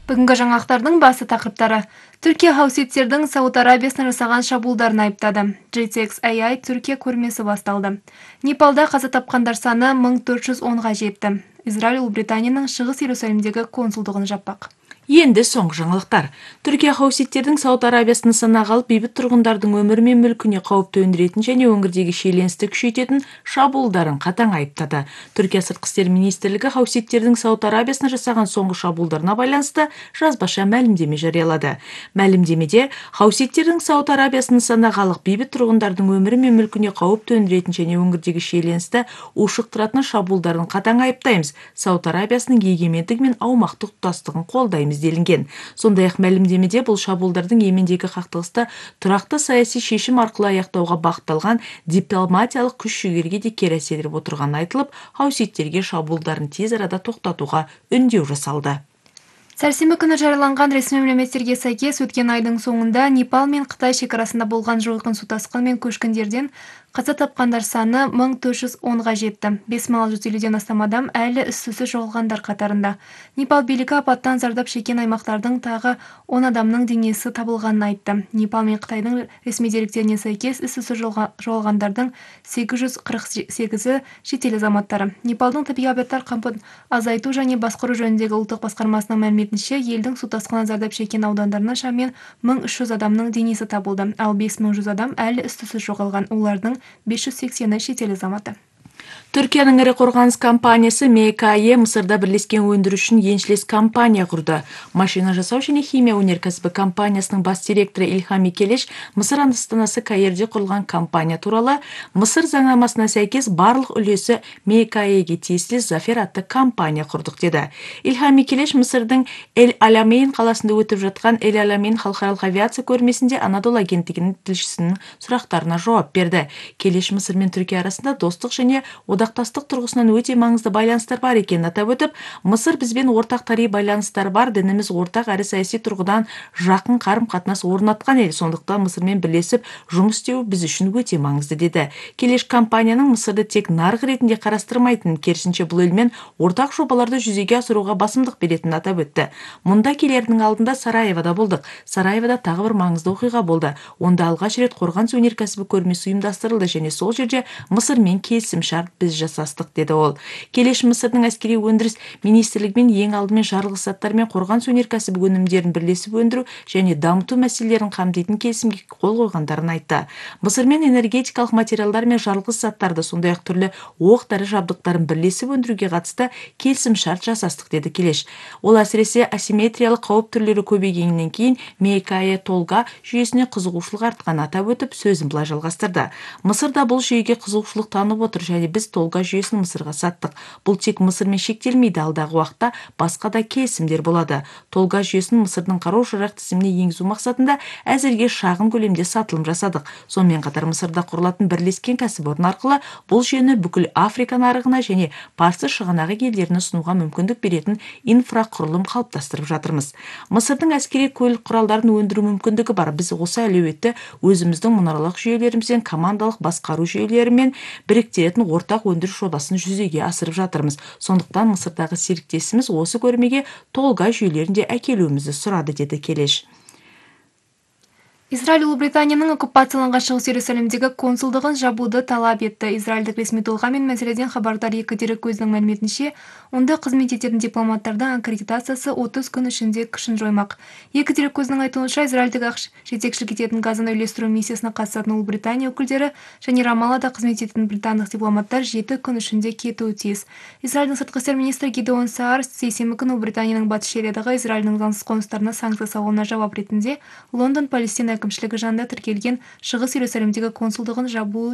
Бүгінгі жаңалықтардың басты тақырыптары. Түркия хауситтердің Сауд Арабиясына жасаған шабуылдарын айыптады. GTX-AI Түркия көрмесі басталды. Непалда қаза тапқандар саны 1410-ға жетті. Израиль Ұлыбританияның Шығыс Иерусалимдегі консулдығын жаппақ. Енді соңғы жаңалықтар. Түркия хауситтердің Сауд Арабиясын нысанаға алып бейбіт тұрғындардың өмірі мен мүлкіне қауіп төндіретін және өңірдегі шиеленісті күшейтетін шабуылдарын қатаң айыптады. Түркия сыртқы істер министрлігі хауситтердің Сауд Арабиясына жасаған соңғы шабуылдарына байланысты жазбаша мәлімдеме жариялады. Мәлімдемеде хауситтердің Сауд Арабиясын нысанаға алып бейбіт тұрғындардың өмірі мен мүлкіне қауіп төндіретін және өңірдегі шиеленісті ушықтыратын шабуылдарын қатаң айыптаймыз. Сауд Арабиясының егемендігі мен аумақтық тұтастығын қолдаймыз делінген. Сондай-ақ мәлімдемеде бұл шабуылдардың Йемендегі қақтығысты тұрақты саяси шешім арқылы аяқтауға бағытталған дипломатиялық күш-жігерге де кері әсер етіп отырғаны айтылып, хауситтерге шабуылдарын тез арада тоқтатуға үндеу жасалды. Сәрсенбі күні жарияланған ресми мәліметтерге сәйкес өткен айдың соңында Непал мен Қытай шекарасында болған жойқын су тасқыны мен көшкіндерден қаза тапқандар саны 1410-ға жетті. 5650-ден астам адам әлі із-түзсіз жоғалғандар қатарында. Непал билігі апаттан зардап шеккен аймақтардың тағы 10 адамның денесі табылғанын айтты. Непал мен Қытайдың ресми деректеріне сәйкес із-түзсіз жоғалғандардың 848-і шетел азаматтары. Непалдың табиғи апаттар қаупін азайту және басқару жөніндегі ұлттық басқармасының мәліметінше, елдің су тасқынынан зардап шеккен аудандарынан шамамен 1300 адамның денесі табылды, ал 5100 адам әлі із-түзсіз жоғалған. Олардың 580-і шетел азаматы. Түркияның ірі қорғаныс компаниясы МКА Мысырда бірлескен өндіру үшін еншілес компания құрды. Машина жасау және химия өнеркәсібі компаниясының бас директоры Ильхам Мекелеш Мысыр астанасы Каирде құрылған компания туралы Мысыр заңнамасына сәйкес барлық үлесі МКА-ге тиесілі Зафер атты компания құрдық деді. Ильхам Мекелеш Мысырдың Эль-Аламейн қаласында өтіп жатқан Эль-Аламейн халықаралық авиация көрмесінде Анадолу агенттігінің тілшісінің сұрақтарына жауап берді. Келеш Мысыр мен Түркия арасында достық және одақтастық тұрғысынан өте маңызды байланыстар бар екенін атап өтіп, Мысыр бізбен ортақ тарихи байланыстар бар, дініміз ортақ әрі саяси тұрғыдан жақын қарым-қатынас орнатқан ел, сондықтан Мысырмен бірлесіп жұмыс істеу біз үшін өте маңызды деді. Келеш компанияның Мысырды тек нарық ретінде қарастырмайтынын, керісінше бұл елмен ортақ жобаларды жүзеге асыруға басымдық беретінін атап өтті. Мұнда келердің алдында Сараевода болдық. Сараевода тағы бір маңызды оқиға болды. Онда алғаш рет қорғаныс өнеркәсібі көрмесі ұйымдастырылды және сол жерде Мысырмен келісімшарт біз жасастық деді ол. Келеш Мысырдың әскери өндіріс министрлігімен ең алдымен жарылғыш заттар мен қорғаныс өнеркәсібі өнімдерін бірлесіп өндіру және дамыту мәселелерін қамтитын келісімге қол қойғандарын айтты. Мысырмен энергетикалық материалдар мен жарылғыш заттарды, сондай-ақ түрлі оқ-дәрі жабдықтарын бірлесіп өндіруге қатысты келісімшарт жасастық деді Келеш. Ол әсіресе асимметриялық қауіп түрлері көбейгеннен кейін МКА Толга жүйесіне қызығушылық артқанын атап өтіп, сөзін былай жалғастырды. Мысырда бұл жүйеге қызығушылық танып отыр және біз Толга жүйесін Мысырға саттық. Бұл тек Мысырмен шектелмейді, алдағы уақытта басқа да келісімдер болады. Толга жүйесін Мысырдың қару-жарақ тізіміне енгізу мақсатында әзірге шағын көлемде сатылым жасадық. Сонымен қатар Мысырда құрылатын бірлескен кәсіпорын арқылы бұл жүйені бүкіл Африка нарығына және Парсы шығанағы елдеріне ұсынуға мүмкіндік беретін инфрақұрылым қалыптастырып жатырмыз. Мысырдың әскери көлік құралдарын өндіру мүмкіндігі бар. Біз осы әлеуетті өзіміздің мұнаралық жүйелерімізден командалық басқару жүйелерімен біріктіретін ортақ өндіріс жобасын жүзеге асырып жатырмыз. Сондықтан Мысырдағы серіктесіміз осы көрмеге Толга жүйелерінде әкелуімізді сұрады деді Келеш. Израиль Ұлыбританияның оккупацияланған Шығыс Иерусалимдегі консулдығын жабуды талап етті. Израильдік ресми тұлғамен мәселеден хабардар екі дерек көзінің мәліметінше, онда қызмет ететін дипломаттардың аккредитациясы 30 күн ішінде күшін жоймақ. Екі дерек көзінің айтуынша, Израильдік жетекшілік ететін газын үйлестіру миссиясына қатысатын Ұлыбритания өкілдері және Рамаллада қызмет ететін британдық дипломаттар 7 күн ішінде кетуі тиіс. Израильдің сыртқы істер министрі Гидеон Саар сейсенбі күні Ұлыбританияның батыс шериадағы Израильдің заңсыз қоныстарына санкция салуына жауап ретінде Лондон Палестина әкімшілігі жанында тіркелген Шығыс Иерусалимдегі консулдығын жабу